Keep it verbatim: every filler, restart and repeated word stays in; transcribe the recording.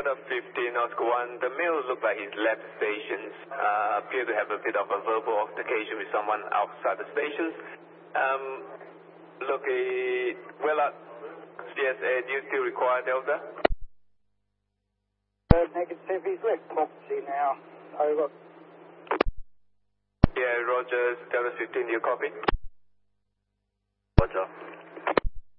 Delta fifteen, Oscar one, the male looked like he's left stations, uh, appeared to have a bit of a verbal altercation with someone outside the stations. Um, look, uh, well, uh, yes, uh, do you still require Delta? Uh, negative, he's left property now. Over. Yeah, Roger, Delta fifteen, do you copy? Roger.